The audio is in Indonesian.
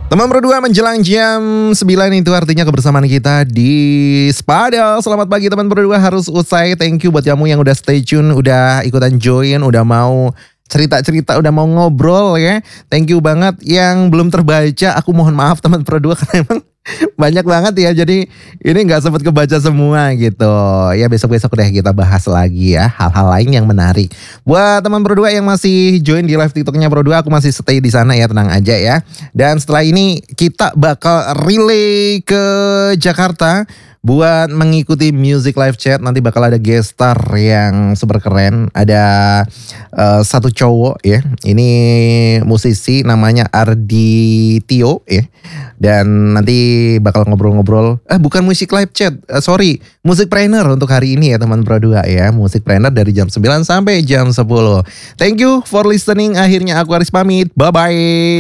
Teman berdua menjelang jam 9 itu artinya kebersamaan kita di Spadal. Selamat pagi teman berdua, harus usai. Thank you buat kamu yang udah stay tune, udah ikutan join, udah mau cerita-cerita, udah mau ngobrol ya. Thank you banget. Yang belum terbaca, aku mohon maaf teman berdua karena emang banyak banget ya. Jadi ini gak sempat kebaca semua gitu. Ya besok-besok deh kita bahas lagi ya hal-hal lain yang menarik. Buat teman berdua yang masih join di live TikToknya berdua, aku masih stay di sana ya, tenang aja ya. Dan setelah ini kita bakal relay ke Jakarta buat mengikuti music live chat. Nanti bakal ada guest star yang super keren. Ada satu cowok ya. Ini musisi namanya Ardi Tio ya. Dan nanti bakal ngobrol-ngobrol. Bukan musik live chat, sorry, Musikpreneur untuk hari ini ya teman berdua ya. Musikpreneur dari jam 9 sampai jam 10. Thank you for listening. Akhirnya aku harus pamit. Bye bye.